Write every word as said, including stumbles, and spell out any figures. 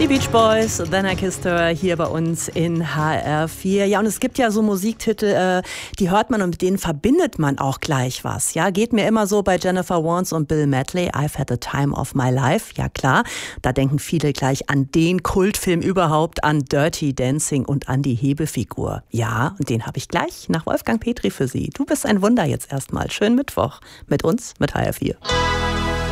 Die Beach Boys, Then I Kissed Her, hier bei uns in H R vier. Ja, und es gibt ja so Musiktitel, äh, die hört man und mit denen verbindet man auch gleich was. Ja, geht mir immer so bei Jennifer Warnes und Bill Medley, I've had the time of my life. Ja klar, da denken viele gleich an den Kultfilm überhaupt, an Dirty Dancing und an die Hebefigur. Ja, und den habe ich gleich nach Wolfgang Petri für Sie. Du bist ein Wunder jetzt erstmal. Schönen Mittwoch mit uns, mit H R vier.